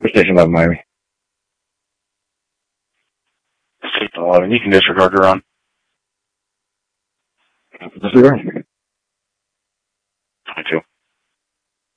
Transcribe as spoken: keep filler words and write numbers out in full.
Station eleven, Miami. Station eleven, you can disregard your own. Disregard.